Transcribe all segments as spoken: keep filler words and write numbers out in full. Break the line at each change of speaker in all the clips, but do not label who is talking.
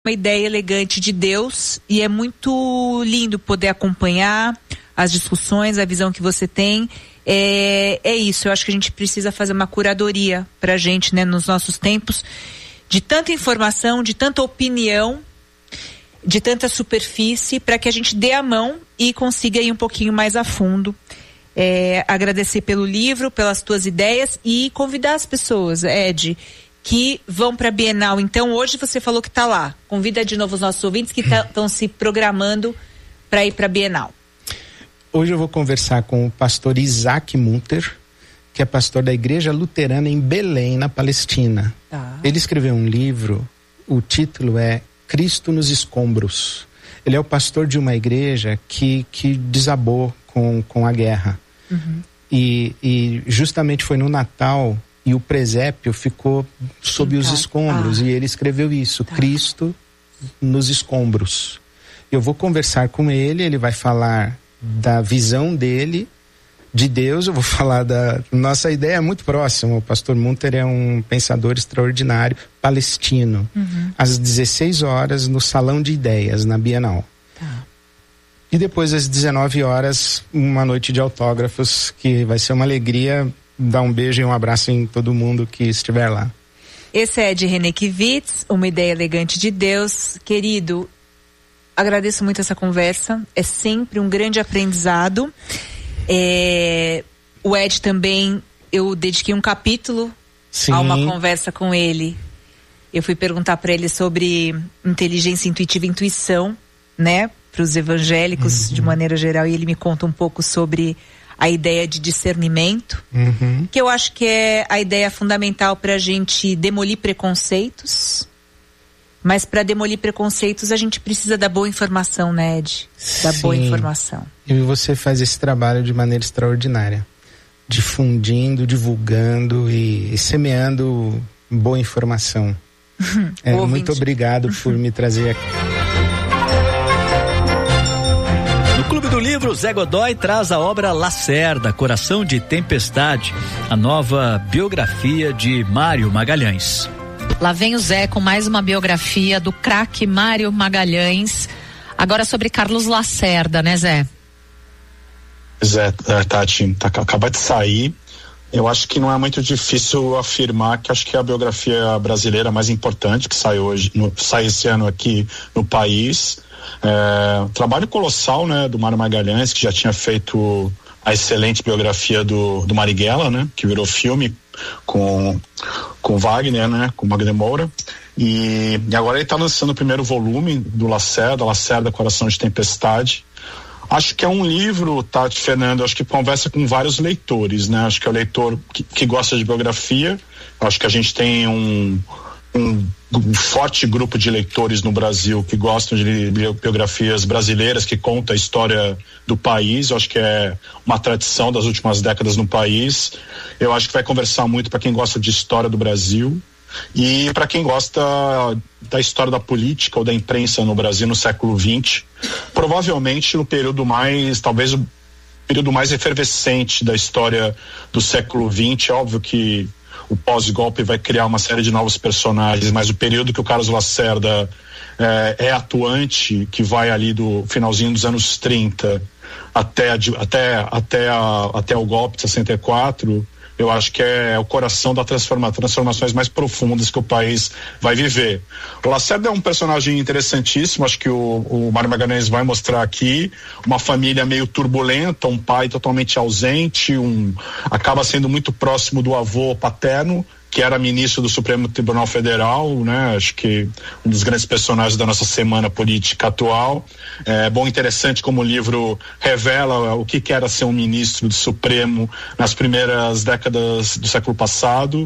uma ideia elegante de Deus e é muito lindo poder acompanhar as discussões, a visão que você tem. É, é isso, eu acho que a gente precisa fazer uma curadoria pra gente, né, nos nossos tempos, de tanta informação, de tanta opinião, de tanta superfície, para que a gente dê a mão e consiga ir um pouquinho mais a fundo. É, agradecer pelo livro, pelas tuas ideias e convidar as pessoas, Ed, que vão para a Bienal. Então, hoje você falou que está lá. Convida de novo os nossos ouvintes que estão se programando para ir para a Bienal.
Hoje eu vou conversar com o pastor Isaac Munter, que é pastor da Igreja Luterana em Belém, na Palestina. Tá. Ele escreveu um livro, o título é Cristo nos Escombros. Ele é o pastor de uma igreja que, que desabou com, com a guerra. Uhum. E, e justamente foi no Natal e o presépio ficou sob os escombros. Ah. E ele escreveu isso, tá. Cristo nos escombros. Eu vou conversar com ele, ele vai falar da visão dele de Deus, eu vou falar da nossa ideia é muito próxima. O pastor Munter é um pensador extraordinário palestino. Uhum. Às dezesseis horas no Salão de Ideias, na Bienal. Tá. E depois às dezenove horas uma noite de autógrafos que vai ser uma alegria. Dar um beijo e um abraço em todo mundo que estiver lá.
Esse é de René Kivitz, Uma Ideia Elegante de Deus. Querido, agradeço muito essa conversa, é sempre um grande aprendizado. É, o Ed também, eu dediquei um capítulo Sim. a uma conversa com ele. Eu fui perguntar para ele sobre inteligência intuitiva e intuição, né, para os evangélicos uhum. de maneira geral, e ele me conta um pouco sobre a ideia de discernimento, uhum. que eu acho que é a ideia fundamental para a gente demolir preconceitos. Mas para demolir preconceitos a gente precisa da boa informação, né, Ed? Da Sim. boa informação.
E você faz esse trabalho de maneira extraordinária. Difundindo, divulgando e, e semeando boa informação. é, muito obrigado por me trazer aqui.
No Clube do Livro, Zé Godoy traz a obra Lacerda, Coração de Tempestade, a nova biografia de Mário Magalhães.
Lá vem o Zé com mais uma biografia do craque Mário Magalhães. Agora sobre Carlos Lacerda, né, Zé?
Zé, Tati, tá, acaba de sair. Eu acho que não é muito difícil afirmar que acho que é a biografia brasileira mais importante que sai hoje, no, sai esse ano aqui no país. É, trabalho colossal, né, do Mário Magalhães, que já tinha feito a excelente biografia do, do Marighella, né, que virou filme com com Wagner, né, com Wagner Moura, e, e agora ele está lançando o primeiro volume do Lacerda, Lacerda, Coração de Tempestade. Acho que é um livro, Tati, Fernando, acho que conversa com vários leitores, né, acho que é o leitor que, que gosta de biografia. Acho que a gente tem um Um, um forte grupo de leitores no Brasil que gostam de biografias brasileiras que contam a história do país. Eu acho que é uma tradição das últimas décadas no país. Eu acho que vai conversar muito para quem gosta de história do Brasil e para quem gosta da história da política ou da imprensa no Brasil no século vinte, provavelmente no período mais, talvez o período mais efervescente da história do século vinte. É óbvio que o pós-golpe vai criar uma série de novos personagens, mas o período que o Carlos Lacerda é, é atuante, que vai ali do finalzinho dos anos trinta até, até, até, a, até o golpe de sessenta e quatro, eu acho que é o coração das transforma, transformações mais profundas que o país vai viver. O Lacerda é um personagem interessantíssimo, acho que o, o Mário Magalhães vai mostrar aqui, uma família meio turbulenta, um pai totalmente ausente, um, acaba sendo muito próximo do avô paterno, que era ministro do Supremo Tribunal Federal, né? Acho que um dos grandes personagens da nossa semana política atual. É bom, interessante como o livro revela o que que era ser um ministro do Supremo nas primeiras décadas do século passado.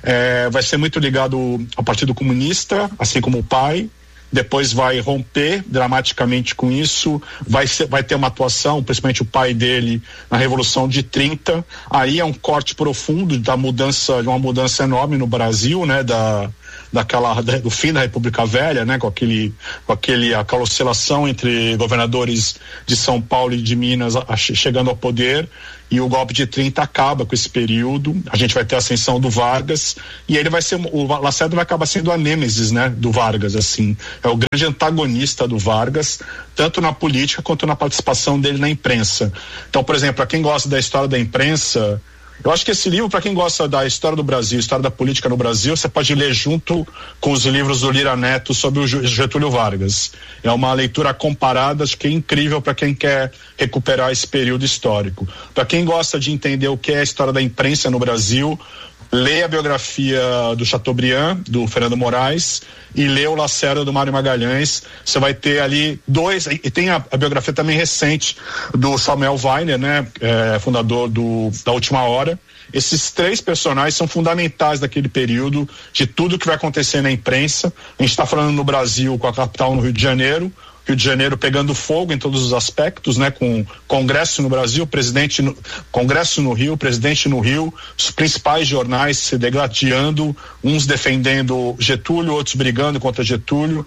É, vai ser muito ligado ao Partido Comunista, assim como o pai. Depois vai romper dramaticamente com isso, vai, ser, vai ter uma atuação, principalmente o pai dele, na Revolução de trinta. Aí é um corte profundo da mudança, de uma mudança enorme no Brasil, né, da, daquela, do fim da República Velha, né? Com aquele, com aquele, aquela oscilação entre governadores de São Paulo e de Minas a, a, chegando ao poder, e o golpe de trinta acaba com esse período. A gente vai ter a ascensão do Vargas, e ele vai ser, o Lacerda vai acabar sendo a nêmesis, né, do Vargas, assim, é o grande antagonista do Vargas, tanto na política quanto na participação dele na imprensa. Então, por exemplo, para quem gosta da história da imprensa, eu acho que esse livro, para quem gosta da história do Brasil, história da política no Brasil, você pode ler junto com os livros do Lira Neto sobre o Getúlio Vargas. É uma leitura comparada, acho que é incrível para quem quer recuperar esse período histórico. Para quem gosta de entender o que é a história da imprensa no Brasil, lê a biografia do Chateaubriand, do Fernando Moraes, e lê o Lacerda, do Mário Magalhães. Você vai ter ali dois, e tem a, a biografia também recente do Samuel Weiner, né, é, fundador do, da Última Hora. Esses três personagens são fundamentais daquele período, de tudo que vai acontecer na imprensa. A gente está falando no Brasil, com a capital no Rio de Janeiro, Rio de Janeiro pegando fogo em todos os aspectos, né? Com Congresso no Brasil, presidente no, Congresso no Rio, presidente no Rio, os principais jornais se degladiando, uns defendendo Getúlio, outros brigando contra Getúlio,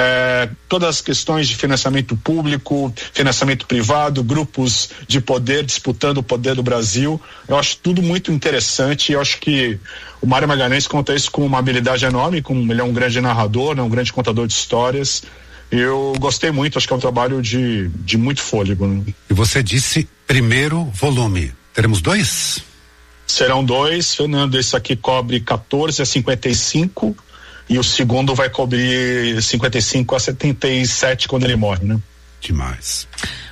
é, todas as questões de financiamento público, financiamento privado, grupos de poder disputando o poder do Brasil. Eu acho tudo muito interessante, e eu acho que o Mário Magalhães conta isso com uma habilidade enorme, com, ele é um grande narrador, né? Um grande contador de histórias. Eu gostei muito, acho que é um trabalho de, de muito fôlego. Né?
E você disse primeiro volume. Teremos dois?
Serão dois, Fernando. Esse aqui cobre quatorze a cinquenta e cinco e o segundo vai cobrir cinquenta e cinco a setenta e sete quando ele morre, né?
Demais.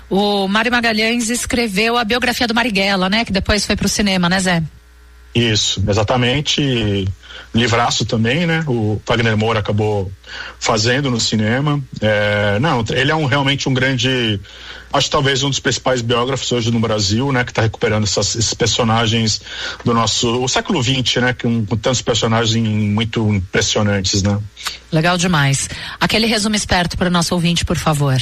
O Mário Magalhães escreveu a biografia do Marighella, né? Que depois foi pro cinema, né, Zé?
Isso, exatamente. Livraço também, né? O Wagner Moura acabou fazendo no cinema. É, não, ele é um, realmente um grande, acho talvez um dos principais biógrafos hoje no Brasil, né? Que está recuperando essas, esses personagens do nosso o século vinte, né? Com, com tantos personagens muito impressionantes, né?
Legal demais. Aquele resumo esperto para o nosso ouvinte, por favor.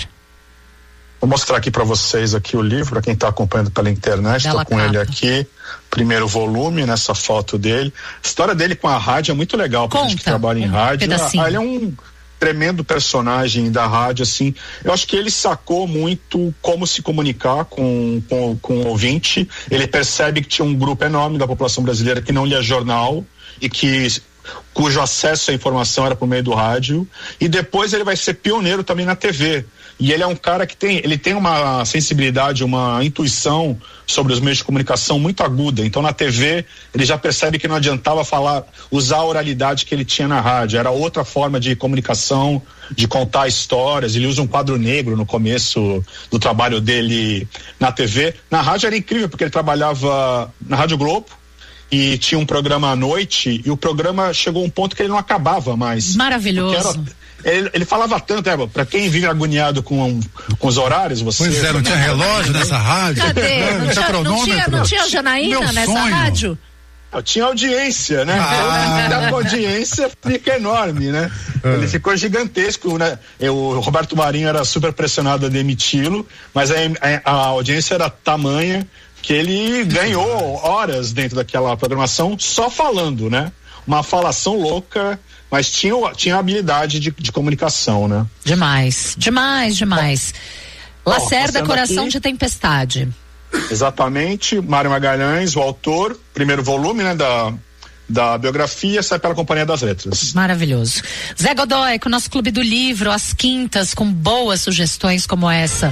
Vou mostrar aqui para vocês aqui o livro, para quem está acompanhando pela internet, estou com ele aqui, primeiro volume, nessa foto dele. A história dele com a rádio é muito legal, para gente que trabalha em rádio. Ah, ele é um tremendo personagem da rádio, assim. Eu acho que ele sacou muito como se comunicar com, com, com o ouvinte. Ele percebe que tinha um grupo enorme da população brasileira que não lia jornal e que cujo acesso à informação era por meio do rádio, e depois ele vai ser pioneiro também na T V. E ele é um cara que tem, ele tem uma sensibilidade, uma intuição sobre os meios de comunicação muito aguda. Então na T V ele já percebe que não adiantava falar, usar a oralidade que ele tinha na rádio, era outra forma de comunicação, de contar histórias. Ele usa um quadro negro no começo do trabalho dele na T V. Na rádio era incrível, porque ele trabalhava na Rádio Globo e tinha um programa à noite, e o programa chegou a um ponto que ele não acabava mais.
Maravilhoso.
Ele, ele falava tanto, é, pra quem vive agoniado com, com os horários, você...
Pois é, não tinha relógio nessa rádio?
Cadê? Não, não, tinha, não, tinha, não tinha Janaína Meu nessa sonho. rádio?
Eu tinha audiência, né? Ah. Então, a audiência fica enorme, né? Ah. Ele ficou gigantesco, né? Eu, o Roberto Marinho era super pressionado a demiti-lo, mas a, a, a audiência era tamanha que ele ganhou horas dentro daquela programação só falando, né? Uma falação louca, mas tinha, tinha habilidade de, de comunicação, né?
Demais, demais, demais. Bom, Lacerda, Coração aqui, de Tempestade.
Exatamente, Mário Magalhães, o autor, primeiro volume, né, da, da biografia, sai pela Companhia das Letras.
Maravilhoso. Zé Godoy, com o nosso Clube do Livro, às quintas, com boas sugestões como essa.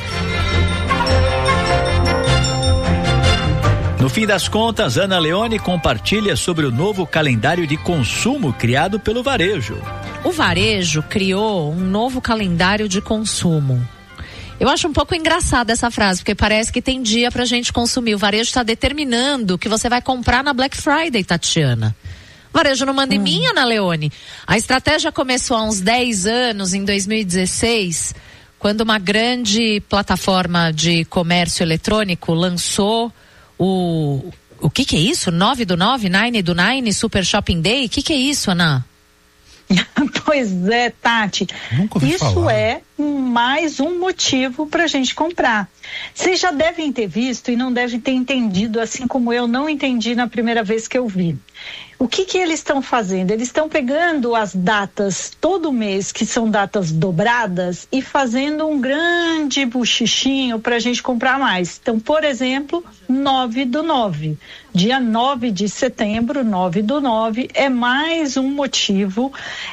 No fim das contas, Ana Leone compartilha sobre o novo calendário de consumo criado pelo varejo.
O varejo criou um novo calendário de consumo. Eu acho um pouco engraçada essa frase, porque parece que tem dia pra gente consumir. O varejo está determinando o que você vai comprar na Black Friday, Tatiana. O varejo não manda em mim, Ana Leone. A estratégia começou há uns dez anos, em dois mil e dezesseis, quando uma grande plataforma de comércio eletrônico lançou O, o que que é isso? nove do nove, nove do nove, Super Shopping Day? O que que é isso, Ana?
Pois é, Tati.
Nunca ouvi
isso
falar.
é mais um motivo para a gente comprar. Vocês já devem ter visto e não devem ter entendido, assim como eu não entendi na primeira vez que eu vi. O que que eles estão fazendo? Eles estão pegando as datas todo mês, que são datas dobradas, e fazendo um grande buchichinho para a gente comprar mais. Então, por exemplo, nove do nove. Dia nove de setembro, nove do nove, é mais um motivo,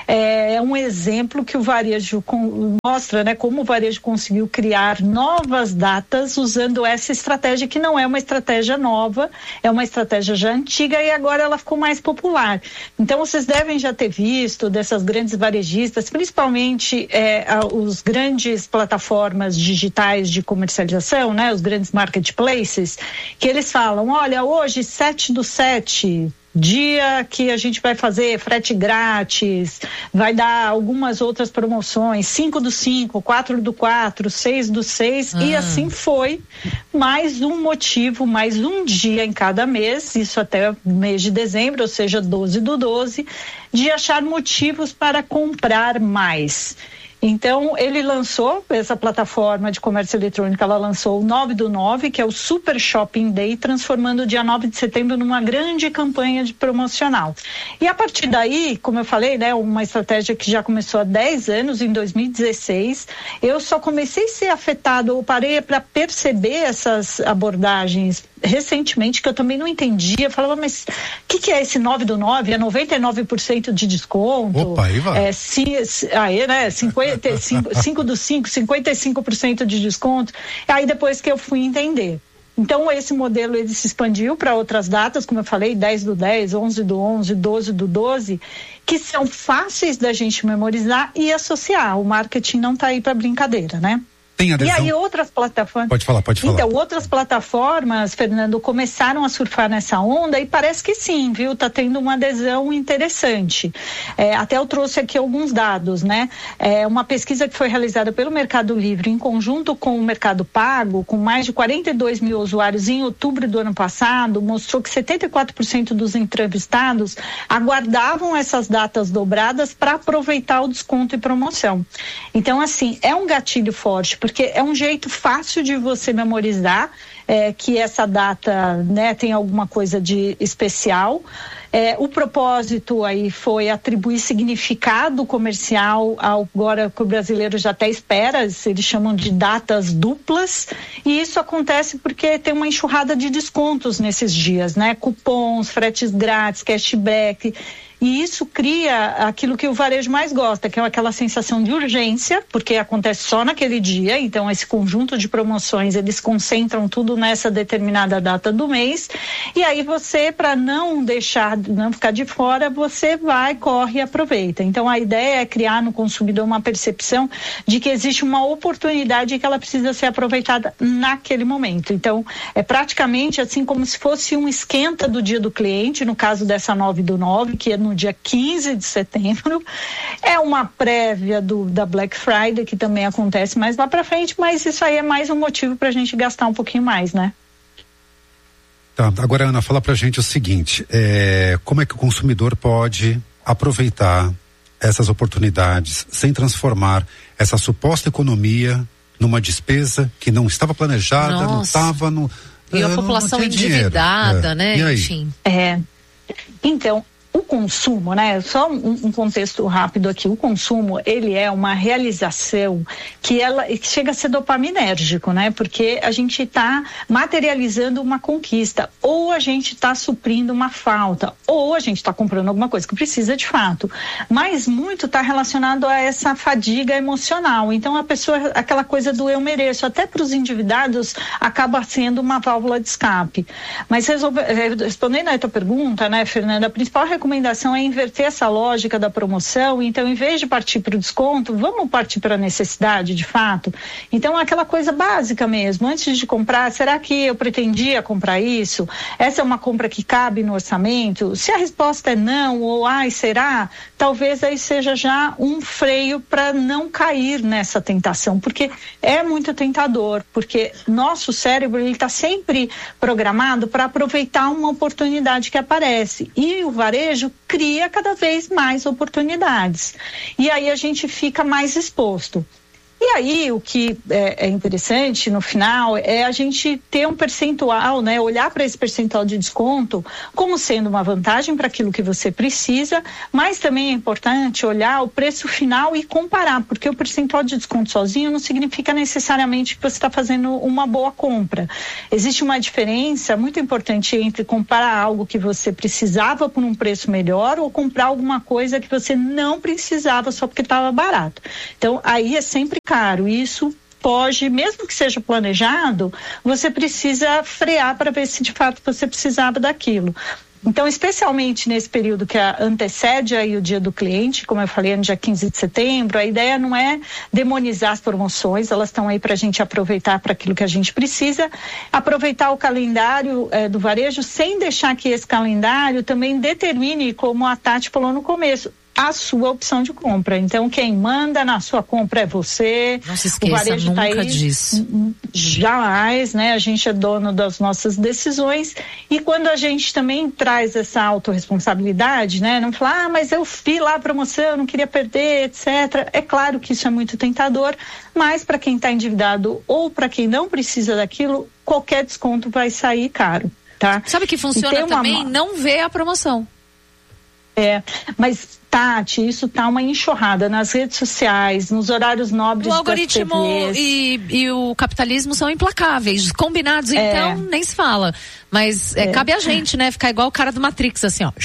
é um exemplo que o varejo com, mostra, né, como o varejo conseguiu criar novas datas usando essa estratégia, que não é uma estratégia nova, é uma estratégia já antiga e agora ela ficou mais popular. Então, vocês devem já ter visto dessas grandes varejistas, principalmente é, os grandes plataformas digitais de comercialização, né, os grandes marketplaces, que eles falam, olha, hoje sete do sete, dia que a gente vai fazer frete grátis, vai dar algumas outras promoções, cinco do cinco, quatro do quatro, seis do seis, ah. e assim foi. Mais um motivo, mais um dia em cada mês, isso até o mês de dezembro, ou seja, doze do doze, de achar motivos para comprar mais. Então, ele lançou, essa plataforma de comércio eletrônico, ela lançou o nove do nove, que é o Super Shopping Day, transformando o dia nove de setembro numa grande campanha de promocional. E a partir daí, como eu falei, né, uma estratégia que já começou há dez anos, em dois mil e dezesseis, eu só comecei a ser afetado, ou parei para perceber essas abordagens recentemente, que eu também não entendia. Eu falava, mas o que, que é esse nove do nove? É noventa e nove por cento de desconto?
Opa, aí vai.
É, ci, aí, né, cinquenta, cinco do cinco, cinquenta e cinco por cento de desconto. Aí depois que eu fui entender. Então, esse modelo ele se expandiu para outras datas, como eu falei, dez do dez, onze do onze, doze do doze, que são fáceis da gente memorizar e associar. O marketing não está aí para brincadeira, né?
Tem adesão?
E aí outras plataformas...
Pode falar, pode falar.
Então, outras plataformas, Fernando, começaram a surfar nessa onda e parece que sim, viu? Tá tendo uma adesão interessante. É, até eu trouxe aqui alguns dados, né? É uma pesquisa que foi realizada pelo Mercado Livre em conjunto com o Mercado Pago, com mais de quarenta e dois mil usuários em outubro do ano passado, mostrou que setenta e quatro por cento dos entrevistados aguardavam essas datas dobradas para aproveitar o desconto e promoção. Então, assim, é um gatilho forte, porque porque é um jeito fácil de você memorizar é, que essa data, né, tem alguma coisa de especial. É, o propósito aí foi atribuir significado comercial ao, agora que o brasileiro já até espera, eles chamam de datas duplas, e isso acontece porque tem uma enxurrada de descontos nesses dias, né? Cupons, fretes grátis, cashback. E isso cria aquilo que o varejo mais gosta, que é aquela sensação de urgência, porque acontece só naquele dia. Então, esse conjunto de promoções, eles concentram tudo nessa determinada data do mês. E aí você, para não deixar, não ficar de fora, você vai, corre e aproveita. Então, a ideia é criar no consumidor uma percepção de que existe uma oportunidade e que ela precisa ser aproveitada naquele momento. Então, é praticamente assim como se fosse um esquenta do dia do cliente, no caso dessa nove do nove, que é no no dia quinze de setembro, é uma prévia do, da Black Friday, que também acontece mais lá para frente, mas isso aí é mais um motivo para a gente gastar um pouquinho mais, né?
Tá, agora, Ana, fala pra gente o seguinte, é, como é que o consumidor pode aproveitar essas oportunidades sem transformar essa suposta economia numa despesa que não estava planejada, Nossa. não estava no...
E a uh, população endividada, é. né?
E aí?
Enfim.
É. Então, o consumo, né? Só um, um contexto rápido aqui. O consumo, ele é uma realização que ela que chega a ser dopaminérgico, né? Porque a gente está materializando uma conquista, ou a gente está suprindo uma falta, ou a gente está comprando alguma coisa que precisa de fato. Mas muito está relacionado a essa fadiga emocional. Então, a pessoa, aquela coisa do eu mereço, até para os endividados, acaba sendo uma válvula de escape. Mas resolve, respondendo a tua pergunta, né, Fernanda, a principal recomendação é inverter essa lógica da promoção. Então, em vez de partir para o desconto, vamos partir para a necessidade, de fato. Então, aquela coisa básica mesmo, antes de comprar, será que eu pretendia comprar isso? Essa é uma compra que cabe no orçamento? Se a resposta é não, ou ai, será? Talvez aí seja já um freio para não cair nessa tentação, porque é muito tentador, porque nosso cérebro, ele está sempre programado para aproveitar uma oportunidade que aparece, e o varejo cria cada vez mais oportunidades, e aí a gente fica mais exposto. E aí, o que é, é interessante no final é a gente ter um percentual, né? Olhar para esse percentual de desconto como sendo uma vantagem para aquilo que você precisa, mas também é importante olhar o preço final e comparar, porque o percentual de desconto sozinho não significa necessariamente que você está fazendo uma boa compra. Existe uma diferença muito importante entre comparar algo que você precisava por um preço melhor ou comprar alguma coisa que você não precisava só porque estava barato. Então, aí é sempre caro. Isso pode, mesmo que seja planejado, você precisa frear para ver se de fato você precisava daquilo. Então, especialmente nesse período que antecede aí o dia do cliente, como eu falei, no dia quinze de setembro, a ideia não é demonizar as promoções, elas estão aí para a gente aproveitar para aquilo que a gente precisa, aproveitar o calendário eh, do varejo sem deixar que esse calendário também determine, como a Tati falou no começo, a sua opção de compra. Então, quem manda na sua compra é você.
Não se esqueça,
o varejo
nunca
tá aí,
disso.
Jamais, né? A gente é dono das nossas decisões. E quando a gente também traz essa autorresponsabilidade, né? Não falar, ah, mas eu vi lá a promoção, eu não queria perder, etcétera. É claro que isso é muito tentador, mas para quem está endividado ou para quem não precisa daquilo, qualquer desconto vai sair caro, tá?
Sabe que funciona também? Uma... Não ver a promoção.
É, mas Tati, isso tá uma enxurrada nas redes sociais, nos horários nobres
o algoritmo e, e o capitalismo são implacáveis, combinados, é. Então nem se fala, mas é, é. cabe a gente, né, ficar igual o cara do Matrix, assim, ó.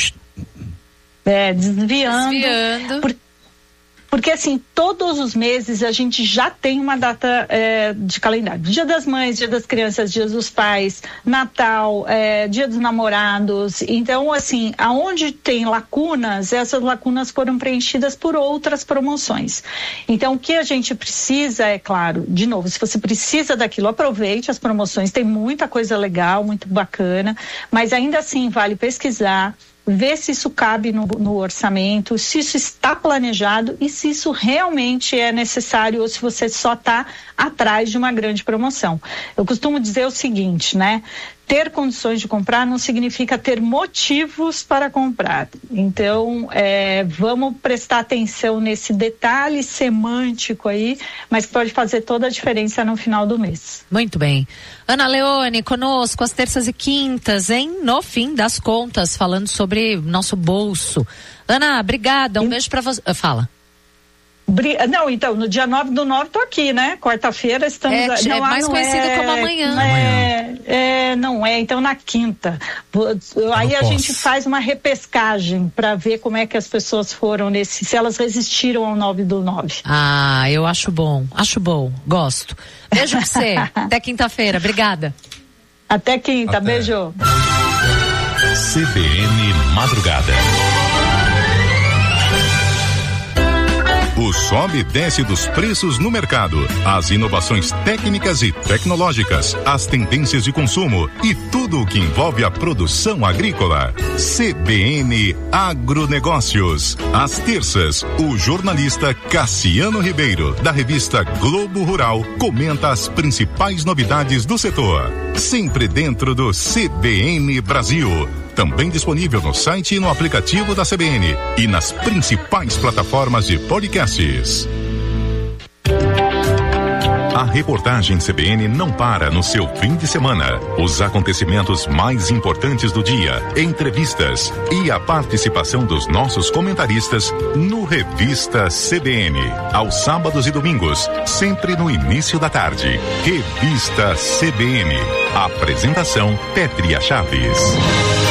É, desviando.
Desviando.
Por... Porque, assim, todos os meses a gente já tem uma data é, de calendário. Dia das Mães, Dia das Crianças, Dia dos Pais, Natal, é, Dia dos Namorados. Então, assim, aonde tem lacunas, essas lacunas foram preenchidas por outras promoções. Então, o que a gente precisa, é claro, de novo, se você precisa daquilo, aproveite as promoções. Tem muita coisa legal, muito bacana, mas ainda assim vale pesquisar, ver se isso cabe no, no orçamento, se isso está planejado e se isso realmente é necessário ou se você só está atrás de uma grande promoção. Eu costumo dizer o seguinte, né? Ter condições de comprar não significa ter motivos para comprar. Então, é, vamos prestar atenção nesse detalhe semântico aí, mas que pode fazer toda a diferença no final do mês.
Muito bem. Ana Leone, conosco às terças e quintas, hein? No fim das contas, falando sobre nosso bolso. Ana, obrigada. Um e... beijo para você. Fala.
Não, então, no dia nove do nove tô aqui, né? Quarta-feira estamos...
É,
não,
é mais
não
conhecido
é,
como amanhã.
Não é, é, não é, então na quinta. Aí a gente faz uma repescagem para ver como é que as pessoas foram nesse... Se elas resistiram ao nove do nove.
Ah, eu acho bom, acho bom, gosto. Beijo pra você, até quinta-feira, obrigada.
Até quinta, até. Beijo.
C B N Madrugada. O sobe e desce dos preços no mercado, as inovações técnicas e tecnológicas, as tendências de consumo e tudo o que envolve a produção agrícola. C B N Agronegócios. Às terças, o jornalista Cassiano Ribeiro, da revista Globo Rural, comenta as principais novidades do setor. Sempre dentro do C B N Brasil. Também disponível no site e no aplicativo da C B N e nas principais plataformas de podcasts. A reportagem C B N não para no seu fim de semana. Os acontecimentos mais importantes do dia, entrevistas e a participação dos nossos comentaristas no Revista C B N. Aos sábados e domingos, sempre no início da tarde. Revista C B N. Apresentação Pétria Chaves.